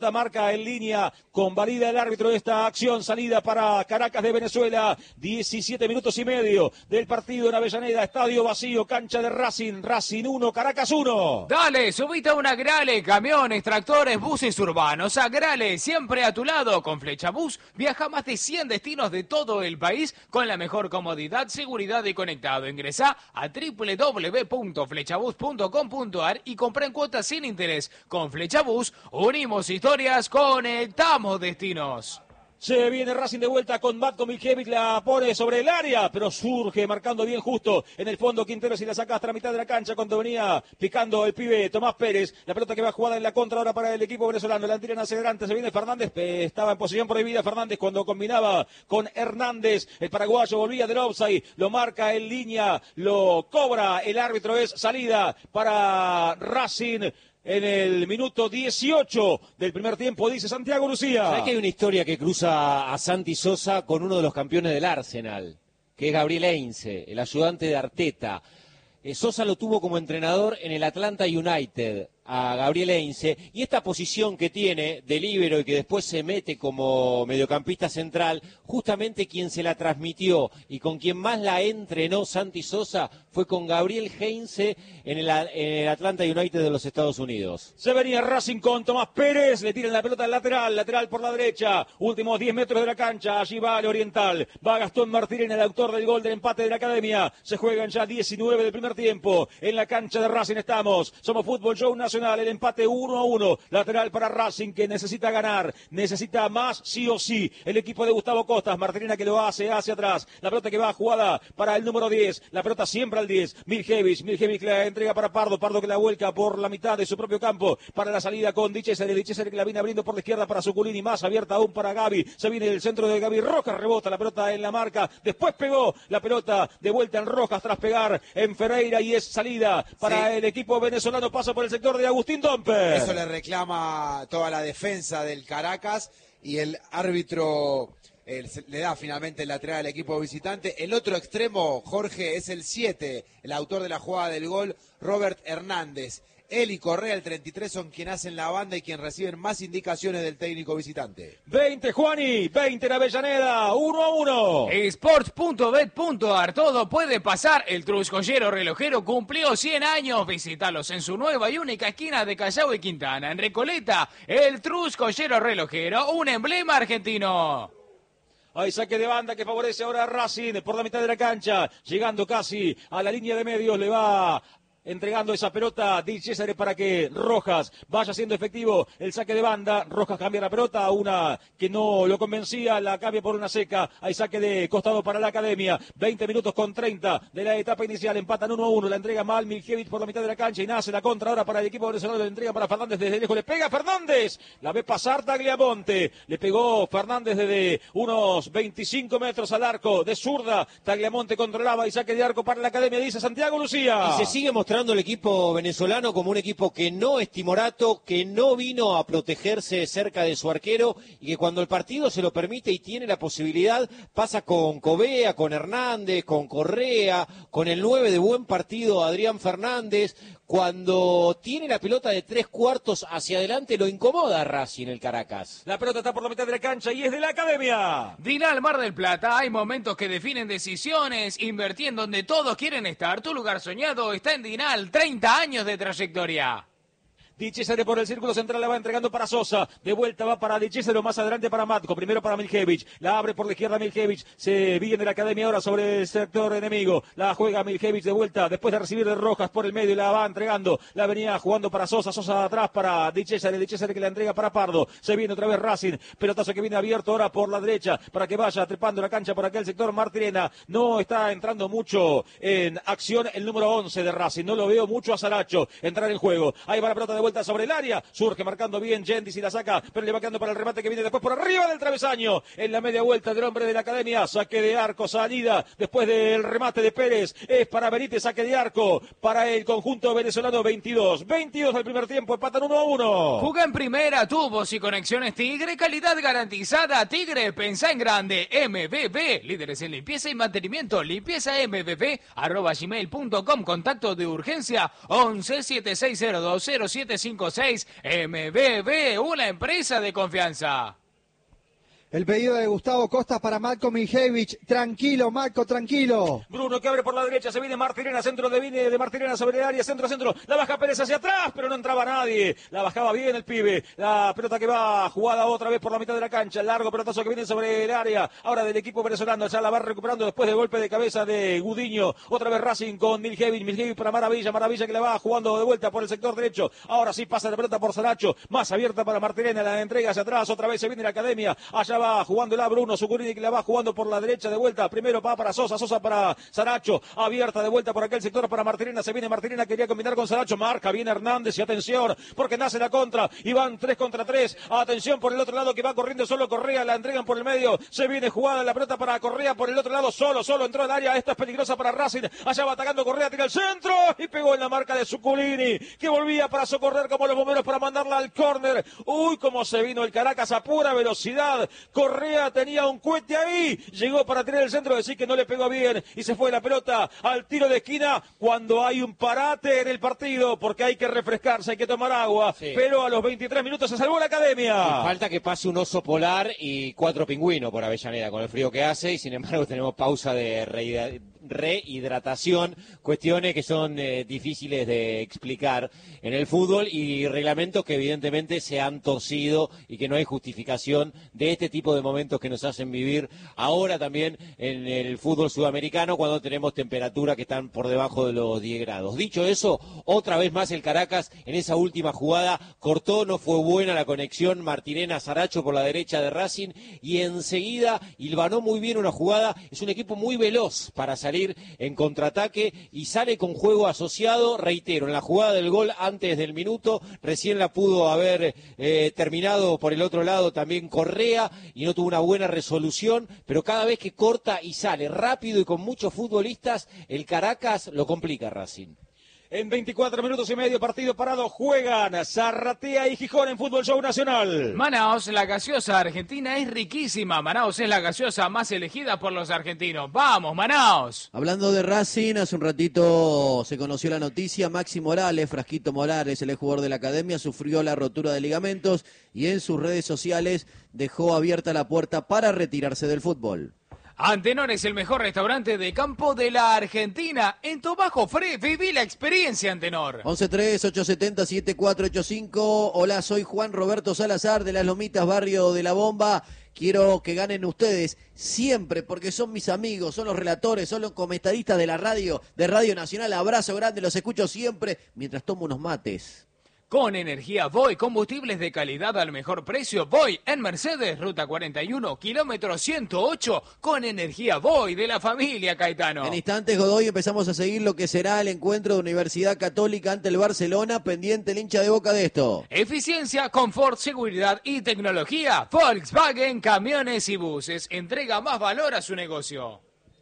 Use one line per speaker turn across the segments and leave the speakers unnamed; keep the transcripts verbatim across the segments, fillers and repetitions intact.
marca en línea, convalida el árbitro de esta acción, salida para Caracas de Venezuela, diecisiete minutos y medio del partido en Avellaneda, estadio vacío, cancha de Racing, Racing uno, Caracas uno.
Dale, subite a una Grale, camiones, tractores, buses urbanos, a Grale, siempre a tu lado, con Flecha Bus, viaja a más de cien destinos de todo el país, con la mejor comodidad, seguridad y conectado. Ingresá a doble u doble u doble u punto flechabus punto com punto a r y compra en cuotas sin interés. Con Flecha Bus, unimos historias, conectamos destinos.
Se viene Racing de vuelta con Matko Miljevic, la pone sobre el área, pero surge marcando bien justo en el fondo Quinteros y la saca hasta la mitad de la cancha cuando venía picando el pibe Tomás Pérez. La pelota que va jugada en la contra ahora para el equipo venezolano, la tiran hacia adelante, se viene Fernández, estaba en posición prohibida Fernández cuando combinaba con Hernández, el paraguayo volvía del offside, lo marca en línea, lo cobra el árbitro, es salida para Racing. En el minuto dieciocho del primer tiempo, dice Santiago Lucía.
¿Sabés que hay una historia que cruza a Santi Sosa con uno de los campeones del Arsenal? Que es Gabriel Heinze, el ayudante de Arteta. Eh, Sosa lo tuvo como entrenador en el Atlanta United, a Gabriel Heinze, y esta posición que tiene de líbero y que después se mete como mediocampista central, justamente quien se la transmitió y con quien más la entrenó Santi Sosa fue con Gabriel Heinze en el, en el Atlanta United de los Estados Unidos.
Se venía Racing con Tomás Pérez, le tiran la pelota al lateral, lateral por la derecha, últimos diez metros de la cancha, allí va el Oriental, va Gastón Martínez, el autor del gol del empate de la Academia, se juegan ya diecinueve del primer tiempo, en la cancha de Racing estamos, somos Fútbol Show Nacional, el empate uno a uno, lateral para Racing que necesita ganar, necesita más sí o sí, el equipo de Gustavo Costas, Martínez que lo hace hacia atrás, la pelota que va jugada para el número diez, la pelota siempre al diez, Miljevic, Miljevic la entrega para Pardo, Pardo que la vuelca por la mitad de su propio campo, para la salida con Dichesare, Dichesare que la viene abriendo por la izquierda para Zuculini, más abierta aún para Gaby, se viene el centro de Gaby Rojas, rebota la pelota en la marca, después pegó la pelota de vuelta en Rojas tras pegar en Ferreira y es salida para sí. El equipo venezolano, pasa por el sector de Agustín Dompe.
Eso le reclama toda la defensa del Caracas y el árbitro el, le da finalmente el lateral al equipo visitante. El otro extremo, Jorge, es el siete, el autor de la jugada del gol, Robert Hernández. Él y Correa, el treinta y tres, son quien hacen la banda y quien reciben más indicaciones del técnico visitante.
veinte, Juani, veinte en Avellaneda, uno a uno.
Sports punto bet punto a r, todo puede pasar. El Truscollero Relojero cumplió cien años. Visítalos en su nueva y única esquina de Callao y Quintana. En Recoleta, el Truscollero Relojero, un emblema argentino.
Hay saque de banda que favorece ahora a Racing por la mitad de la cancha, llegando casi a la línea de medios, le va entregando esa pelota Di César para que Rojas vaya siendo efectivo el saque de banda. Rojas cambia la pelota a una que no lo convencía, la cambia por una seca. Hay saque de costado para la Academia, veinte minutos con treinta de la etapa inicial, empatan uno a uno, la entrega mal Miljevic por la mitad de la cancha y nace la contra ahora para el equipo venezolano, la entrega para Fernández desde lejos, le pega Fernández, la ve pasar Tagliamonte, le pegó Fernández desde unos veinticinco metros al arco de zurda, Tagliamonte controlaba y saque de arco para la Academia, dice Santiago Lucía.
Y se sigue mostrando mostrando el equipo venezolano como un equipo que no es timorato, que no vino a protegerse cerca de su arquero y que cuando el partido se lo permite y tiene la posibilidad, pasa con Covea, con Hernández, con Correa, con el nueve de buen partido Adrián Fernández. Cuando tiene la pelota de tres cuartos hacia adelante lo incomoda a Racing el Caracas.
La pelota está por la mitad de la cancha y es de la Academia.
Dinal Mar del Plata, hay momentos que definen decisiones, invertí en donde todos quieren estar. Tu lugar soñado está en Dinal, treinta años de trayectoria.
Di Cesare por el círculo central, la va entregando para Sosa, de vuelta va para Di Cesare, más adelante para Matko, primero para Miljevic, la abre por la izquierda Miljevic, se viene la Academia ahora sobre el sector enemigo, la juega Miljevic de vuelta, después de recibir de Rojas por el medio, la va entregando, la venía jugando para Sosa, Sosa atrás para Di Cesare, Di Cesare que la entrega para Pardo, se viene otra vez Racing, pelotazo que viene abierto ahora por la derecha, para que vaya trepando la cancha por aquel sector Martirena, no está entrando mucho en acción el número once de Racing, no lo veo mucho a Saracho entrar en juego, ahí va la pelota de vuelta sobre el área, surge marcando bien Gendis y la saca, pero le va quedando para el remate que viene después por arriba del travesaño, en la media vuelta del hombre de la Academia, saque de arco, salida, después del remate de Pérez, es para Benítez, saque de arco, para el conjunto venezolano, veintidós, veintidós del primer tiempo, empatan uno a uno.
Juega en primera, tubos y conexiones Tigre, calidad garantizada, Tigre, pensá en grande, M V P, líderes en limpieza y mantenimiento, limpieza M V P, arroba gmail punto com, contacto de urgencia, once, setenta y seis cero dos, cero siete cinco seis. M B B, una empresa de confianza.
El pedido de Gustavo Costas para Matko Miljevic. Tranquilo, Matko, tranquilo.
Bruno que abre por la derecha, se viene Martirena, centro de Vine, de Martirena sobre el área, centro, centro. La baja Pérez hacia atrás, pero no entraba nadie. La bajaba bien el pibe. La pelota que va jugada otra vez por la mitad de la cancha. Largo pelotazo que viene sobre el área. Ahora del equipo venezolano, ya la va recuperando después del golpe de cabeza de Gudiño. Otra vez Racing con Miljevic. Miljevic para Maravilla. Maravilla que la va jugando de vuelta por el sector derecho. Ahora sí pasa la pelota por Saracho. Más abierta para Martirena. La entrega hacia atrás. Otra vez se viene la academia. Allá va jugándola Bruno Zucurini que la va jugando por la derecha de vuelta. Primero va para Sosa. Sosa para Saracho. Abierta de vuelta por aquel sector para Martirena. Se viene Martirena. Quería combinar con Saracho. Marca bien Hernández. Y atención porque nace la contra. Y van tres contra tres. Atención por el otro lado que va corriendo solo Correa. La entregan por el medio. Se viene jugada la pelota para Correa por el otro lado. Solo, solo entró al área. Esta es peligrosa para Racing. Allá va atacando Correa. Tira el centro. Y pegó en la marca de Zuculini. Que volvía para socorrer como los bomberos para mandarla al córner. Uy, cómo se vino el Caracas a pura velocidad. Correa tenía un cohete ahí. Llegó para tirar el centro. Decir que no le pegó bien. Y se fue la pelota al tiro de esquina cuando hay un parate en el partido. Porque hay que refrescarse. Hay que tomar agua. Sí. Pero a los veintitrés minutos se salvó la academia.
Y falta que pase un oso polar y cuatro pingüinos por Avellaneda con el frío que hace. Y sin embargo tenemos pausa de rehidratación. rehidratación, cuestiones que son eh, difíciles de explicar en el fútbol y reglamentos que evidentemente se han torcido y que no hay justificación de este tipo de momentos que nos hacen vivir ahora también en el fútbol sudamericano cuando tenemos temperaturas que están por debajo de los diez grados. Dicho eso, otra vez más el Caracas en esa última jugada cortó, no fue buena la conexión Martirena-Saracho por la derecha de Racing y enseguida hilvanó muy bien una jugada, es un equipo muy veloz para salir en contraataque y sale con juego asociado, reitero, en la jugada del gol antes del minuto, recién la pudo haber eh, terminado por el otro lado también Correa y no tuvo una buena resolución, pero cada vez que corta y sale rápido y con muchos futbolistas, el Caracas lo complica Racing.
En veinticuatro minutos y medio, partido parado, juegan Zarratea y Gijón en Fútbol Show Nacional.
Manaos, la gaseosa argentina es riquísima. Manaos es la gaseosa más elegida por los argentinos. ¡Vamos, Manaos!
Hablando de Racing, hace un ratito se conoció la noticia. Maxi Morales, Frasquito Morales, el jugador de la academia, sufrió la rotura de ligamentos y en sus redes sociales dejó abierta la puerta para retirarse del fútbol.
Antenor es el mejor restaurante de campo de la Argentina. En Tobajo Fre, viví la experiencia, Antenor.
once tres, ocho siete cero, siete cuatro ocho cinco. Hola, soy Juan Roberto Salazar de Las Lomitas, barrio de La Bomba. Quiero que ganen ustedes siempre, porque son mis amigos, son los relatores, son los comentaristas de la radio, de Radio Nacional. Abrazo grande, los escucho siempre mientras tomo unos mates.
Con energía Voy, combustibles de calidad al mejor precio. Voy en Mercedes, ruta cuarenta y uno, kilómetro ciento ocho, con energía Voy de la familia Caetano.
En instantes, Godoy, empezamos a seguir lo que será el encuentro de Universidad Católica ante el Barcelona, pendiente el hincha de Boca de esto.
Eficiencia, confort, seguridad y tecnología. Volkswagen, camiones y buses. Entrega más valor a su negocio.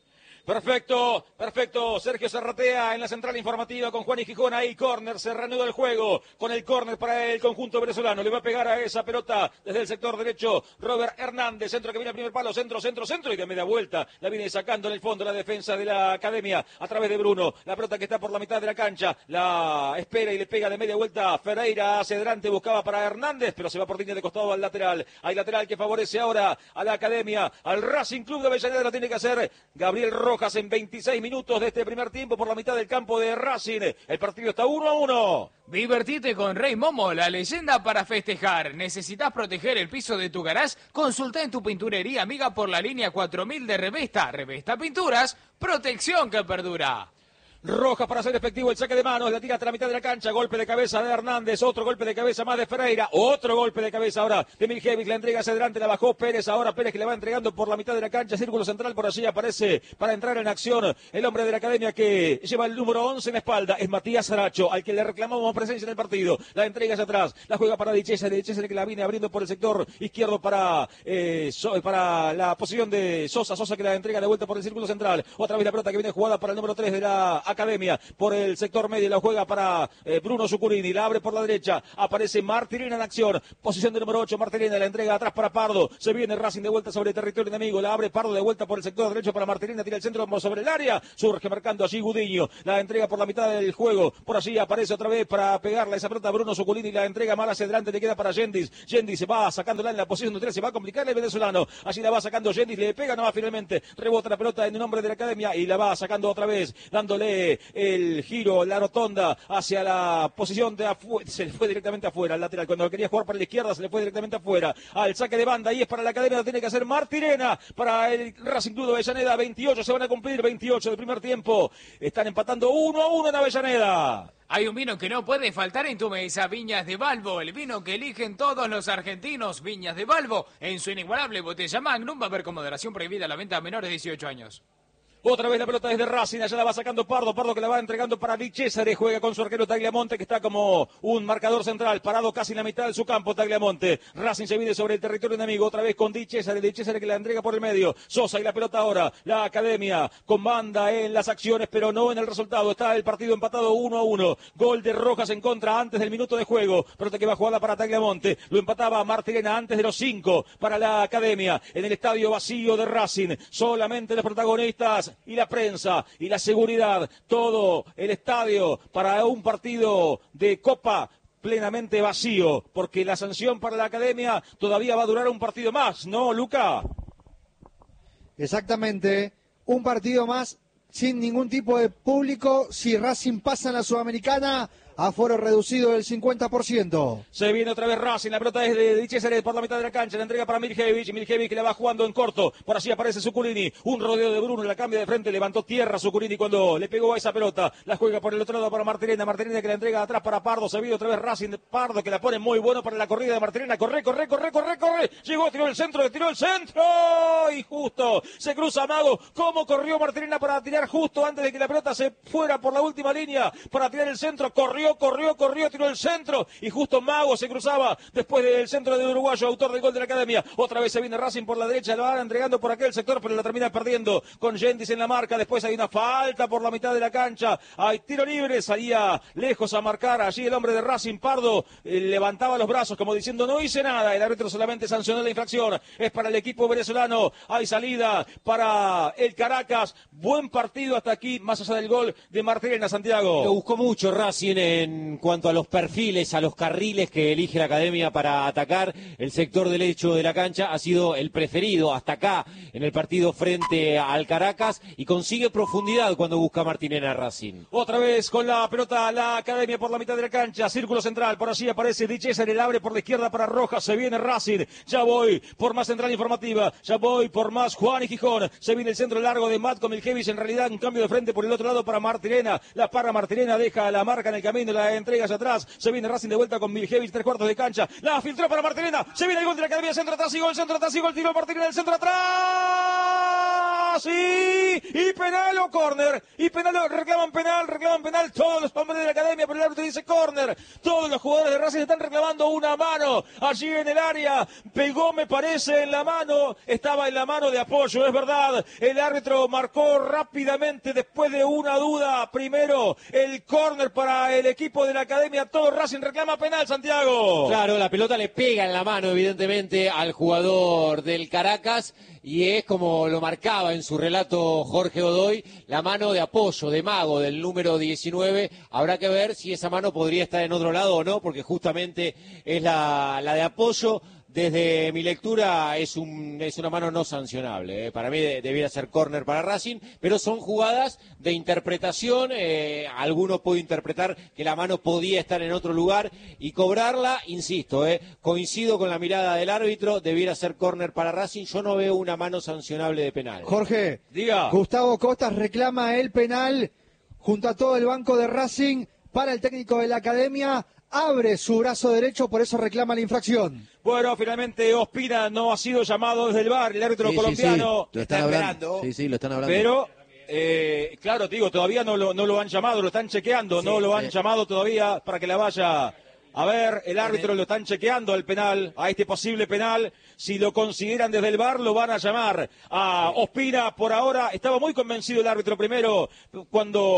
Perfecto, perfecto. Sergio Zarratea en la central informativa con Juan y Gijón. Ahí córner, se reanuda el juego con el córner para el conjunto venezolano. Le va a pegar a esa pelota desde el sector derecho Robert Hernández. Centro que viene al primer palo, centro, centro, centro y de media vuelta. La viene sacando en el fondo la defensa de la academia a través de Bruno. La pelota que está por la mitad de la cancha. La espera y le pega de media vuelta. Ferreira hacia adelante, buscaba para Hernández, pero se va por línea de costado al lateral. Hay lateral que favorece ahora a la academia, al Racing Club de Avellaneda. Lo tiene que hacer Gabriel Rojas en veintiséis minutos de este primer tiempo por la mitad del campo de Racing. El partido está uno a uno.
Divertite con Rey Momo, la leyenda para festejar. ¿Necesitas proteger el piso de tu garage? Consulta en tu pinturería amiga por la línea cuatro mil de Revesta. Revesta Pinturas, protección que perdura.
Rojas para hacer efectivo el saque de manos, la tira hasta la mitad de la cancha, golpe de cabeza de Hernández, otro golpe de cabeza más de Ferreira, otro golpe de cabeza ahora de Miljevic, la entrega hacia adelante, la bajó Pérez, ahora Pérez que le va entregando por la mitad de la cancha, círculo central, por allí aparece para entrar en acción el hombre de la academia que lleva el número once en la espalda, es Matías Saracho, al que le reclamamos presencia en el partido, la entrega hacia atrás, la juega para Dichesa, Dichesa que la viene abriendo por el sector izquierdo para, eh, so, para la posición de Sosa, Sosa que la entrega de vuelta por el círculo central, otra vez la pelota que viene jugada para el número tres de la Academia. Por el sector medio la juega para eh, Bruno Zucurini, la abre por la derecha, aparece Martirena en acción, posición de número ocho, Martirena, la entrega atrás para Pardo, se viene Racing de vuelta sobre el territorio enemigo, la abre Pardo de vuelta por el sector derecho para Martirena, tira el centro sobre el área, surge marcando allí Gudiño, la entrega por la mitad del juego, por allí aparece otra vez para pegarle esa pelota a Bruno Zucurini, la entrega mal hacia adelante, le queda para Yendis, Yendis se va sacándola en la posición de tres, se va a complicar el venezolano, allí la va sacando Yendis, le pega nomás finalmente, rebota la pelota en el nombre de la Academia y la va sacando otra vez, dándole el giro, la rotonda hacia la posición de afuera, se le fue directamente afuera al lateral, cuando quería jugar para la izquierda se le fue directamente afuera, al saque de banda y es para la Academia, lo tiene que hacer Martirena, para el Racing Club de Avellaneda, veintiocho se van a cumplir, veintiocho del primer tiempo, están empatando uno a uno en Avellaneda.
Hay un vino que no puede faltar en tu mesa, Viñas de Balbo, el vino que eligen todos los argentinos, Viñas de Balbo, en su inigualable botella Magnum, va a haber con moderación prohibida la venta a menores de dieciocho años.
Otra vez la pelota desde Racing, allá la va sacando Pardo, Pardo que la va entregando para Di Cesare, juega con su arquero Tagliamonte que está como un marcador central, parado casi en la mitad de su campo Tagliamonte. Racing se viene sobre el territorio enemigo, otra vez con Di Cesare, Di Cesare que la entrega por el medio, Sosa y la pelota ahora, la Academia comanda en las acciones pero no en el resultado, está el partido empatado uno a uno, gol de Rojas en contra antes del minuto de juego, pelota que va jugada para Tagliamonte, lo empataba Martirena antes de los cinco para la Academia, en el estadio vacío de Racing, solamente los protagonistas y la prensa y la seguridad, todo el estadio para un partido de Copa plenamente vacío, porque la sanción para la Academia todavía va a durar un partido más, ¿no, Luca?
Exactamente, un partido más sin ningún tipo de público, si Racing pasa en la Sudamericana, aforo reducido del cincuenta por ciento.
Se viene otra vez Racing, la pelota es de Di Cesare por la mitad de la cancha, la entrega para Miljevic, Miljevic que la va jugando en corto, por así aparece Zuculini, un rodeo de Bruno, la cambia de frente, levantó tierra Zuculini cuando le pegó a esa pelota, la juega por el otro lado para Martirena, Martirena que la entrega atrás para Pardo, se viene otra vez Racing, Pardo que la pone muy bueno para la corrida de Martirena, corre, corre, corre, corre, corre, llegó, tiró el centro, le tiró el centro, y justo, se cruza Mago, cómo corrió Martirena para tirar justo antes de que la pelota se fuera por la última línea, para tirar el centro, corrió, corrió, corrió, tiró el centro y justo Mago se cruzaba después del centro del uruguayo, autor del gol de la Academia. Otra vez se viene Racing por la derecha, lo van entregando por aquel sector, pero la termina perdiendo con Yendis en la marca. Después hay una falta por la mitad de la cancha, hay tiro libre, salía lejos a marcar allí el hombre de Racing, Pardo, eh, levantaba los brazos como diciendo no hice nada, el árbitro solamente sancionó la infracción, es para el equipo venezolano, hay salida para el Caracas, buen partido hasta aquí, más allá del gol de Martirena, Santiago.
Lo buscó mucho Racing en cuanto a los perfiles, a los carriles que elige la Academia para atacar. El sector derecho de la cancha ha sido el preferido hasta acá en el partido frente al Caracas y consigue profundidad cuando busca Martirena Racing.
Otra vez con la pelota la Academia por la mitad de la cancha, círculo central, por allí aparece Di Cesare, el abre por la izquierda para Rojas, se viene Racing, ya voy por más central informativa, ya voy por más Juan y Gijón, se viene el centro largo de Matko Miljevic, en realidad un cambio de frente por el otro lado para Martirena, la para Martirena, deja la marca en el camino, la entrega hacia atrás, se viene Racing de vuelta con Miljevic, tres cuartos de cancha, la filtró para Martirena, se viene el gol de la Academia, centro atrás y gol, centro atrás y gol, tiro Martirena, el centro atrás, sí, y penal o córner, y penal, reclaman penal, reclaman penal, todos los hombres de la Academia, pero el árbitro dice córner, todos los jugadores de Racing están reclamando una mano, allí en el área, pegó me parece en la mano, estaba en la mano de apoyo, es verdad, el árbitro marcó rápidamente después de una duda, primero el córner para el equipo de la Academia, todo Racing reclama penal, Santiago.
Claro, la pelota le pega en la mano evidentemente al jugador del Caracas y es como lo marcaba en su relato Jorge Godoy, la mano de apoyo de Mago del número diecinueve, habrá que ver si esa mano podría estar en otro lado o no, porque justamente es la, la de apoyo. Desde mi lectura es un es una mano no sancionable, ¿eh? Para mí de, debiera ser córner para Racing, pero son jugadas de interpretación, eh, alguno puede interpretar que la mano podía estar en otro lugar y cobrarla, insisto, eh, coincido con la mirada del árbitro, debiera ser córner para Racing, yo no veo una mano sancionable de penal.
Jorge,
diga.
Gustavo Costas reclama el penal junto a todo el banco de Racing para el técnico de la Academia. Abre su brazo derecho, por eso reclama la infracción.
Bueno, finalmente Ospina no ha sido llamado desde el V A R, el árbitro
Sí,
colombiano
sí, sí. Lo están
está
hablando.
esperando.
Sí, sí, lo están hablando.
Pero, eh, claro, digo, todavía no lo, no lo han llamado, lo están chequeando,
Sí,
no lo han
eh.
llamado todavía para que la vaya a ver. El árbitro lo están chequeando al penal, a este posible penal. Si lo consideran desde el V A R, lo van a llamar a Ospina. Por ahora, estaba muy convencido el árbitro primero cuando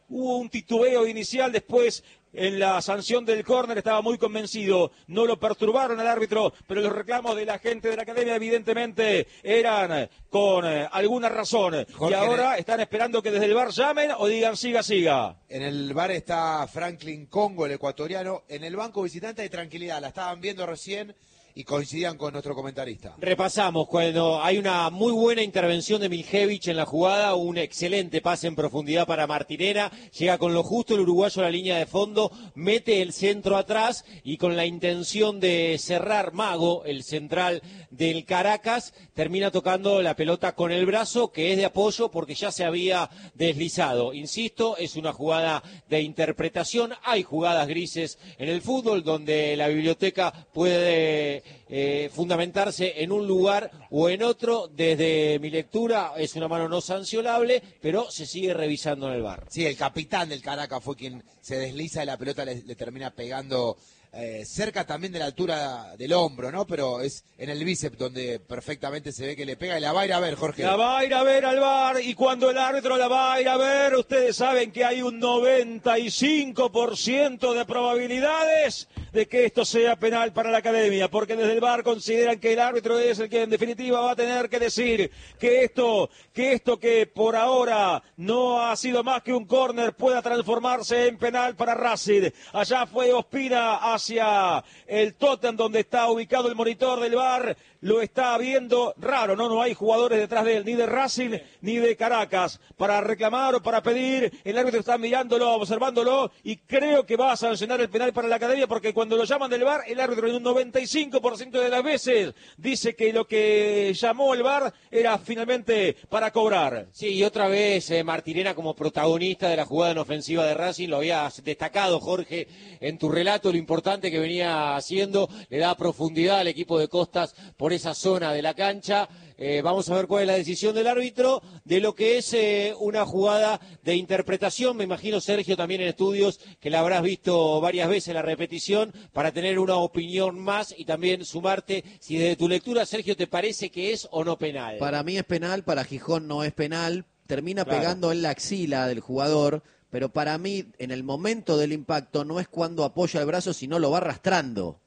hubo un titubeo inicial, después en la sanción del córner estaba muy convencido, no lo perturbaron al árbitro, pero los reclamos de la gente de la academia evidentemente eran con eh, alguna razón.
Jorge,
y ahora están esperando que desde el V A R llamen o digan siga, siga.
En el V A R está Franklin Congo, el ecuatoriano. En el banco visitante hay tranquilidad, la estaban viendo recién y coincidían con nuestro comentarista.
Repasamos, cuando hay una muy buena intervención de Miljevich en la jugada, un excelente pase en profundidad para Martinera, llega con lo justo el uruguayo a la línea de fondo, mete el centro atrás y con la intención de cerrar Mago, el central del Caracas, termina tocando la pelota con el brazo, que es de apoyo porque ya se había deslizado. Insisto, es una jugada de interpretación, hay jugadas grises en el fútbol donde la biblioteca puede Eh, fundamentarse en un lugar o en otro. Desde mi lectura es una mano no sancionable, pero se sigue revisando en el V A R.
Sí, el capitán del Caracas fue quien se desliza y la pelota le, le termina pegando eh, cerca también de la altura del hombro, ¿no? Pero es en el bíceps donde perfectamente se ve que le pega y la va a ir a ver, Jorge.
La va a ir a ver al V A R y cuando el árbitro la va a ir a ver, ustedes saben que hay un noventa y cinco por ciento de probabilidades de que esto sea penal para la academia, porque desde el V A R consideran que el árbitro es el que en definitiva va a tener que decir que esto, que esto que por ahora no ha sido más que un córner pueda transformarse en penal para Racing. Allá fue Ospina hacia el tótem donde está ubicado el monitor del V A R, lo está viendo raro, ¿no? No hay jugadores detrás de él, ni de Racing ni de Caracas, para reclamar o para pedir. El árbitro está mirándolo, observándolo y creo que va a sancionar el penal para la academia, porque cuando lo llaman del V A R, el árbitro en un noventa y cinco por ciento de las veces dice que lo que llamó el V A R era finalmente para cobrar.
Sí, y otra vez eh, Martinera como protagonista de la jugada en ofensiva de Racing, lo habías destacado, Jorge, en tu relato, lo importante que venía haciendo, le da profundidad al equipo de Costas por esa zona de la cancha. Eh, vamos a ver cuál es la decisión del árbitro de lo que es eh, una jugada de interpretación. Me imagino, Sergio, también en estudios, que la habrás visto varias veces la repetición, para tener una opinión más y también sumarte si desde tu lectura, Sergio, te parece que es o no penal.
Para mí es penal, para Gijón no es penal, termina
Claro.
pegando en la axila del jugador, pero para mí en el momento del impacto no es cuando apoya el brazo, sino lo va arrastrando.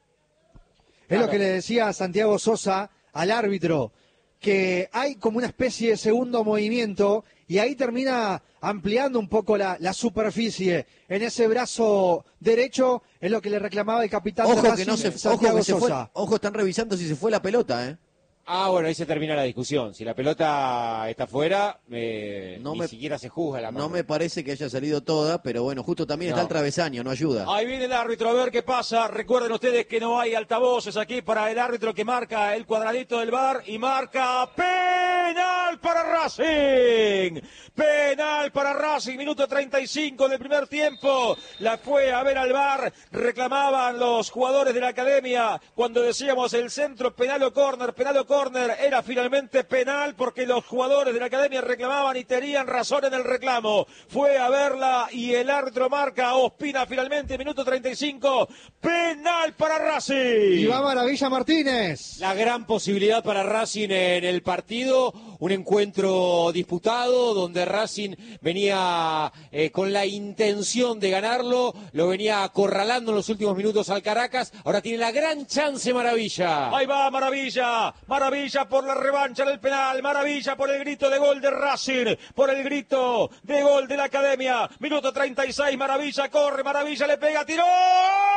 Es lo que le decía Santiago Sosa al árbitro, que hay como una especie de segundo movimiento y ahí termina ampliando un poco la, la superficie en ese brazo derecho, es lo que le reclamaba el capitán de
Ojo
Racing,
que no se, ojo
Santiago
que se fue,
Sosa.
ojo, están revisando si se fue la pelota, ¿eh?
Ah, bueno, ahí se termina la discusión. Si la pelota está fuera, eh,
No
ni
me-
siquiera se juzga la mano.
No me parece que haya salido toda, pero bueno, justo también
No.
está el travesaño, no ayuda.
Ahí viene el árbitro a ver qué pasa. Recuerden ustedes que no hay altavoces aquí para el árbitro, que marca el cuadradito del V A R y marca penal para Racing. Penal para Racing, minuto treinta y cinco del primer tiempo. La fue a ver al V A R, reclamaban los jugadores de la academia cuando decíamos el centro penal o córner, penal o córner, era finalmente penal porque los jugadores de la academia reclamaban y tenían razón en el reclamo. Fue a verla y el árbitro marca a Ospina finalmente, minuto treinta y cinco, penal para Racing.
Y va Maravilla Martínez.
La gran posibilidad para Racing en el partido, un encuentro disputado donde Racing venía eh, con la intención de ganarlo, lo venía acorralando en los últimos minutos al Caracas, ahora tiene la gran chance Maravilla.
Ahí va Maravilla, Maravilla por la revancha del penal, Maravilla por el grito de gol de Racing, por el grito de gol de la academia, minuto treinta y seis, Maravilla corre, Maravilla le pega, tiró.